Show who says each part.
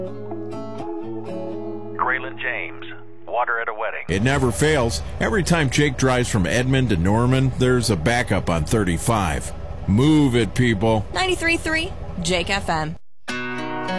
Speaker 1: Graylin James, water at a wedding.
Speaker 2: It never fails. Every time Jake drives from Edmond to Norman, there's a backup on 35. Move it, people.
Speaker 3: 93.3 Jake FM.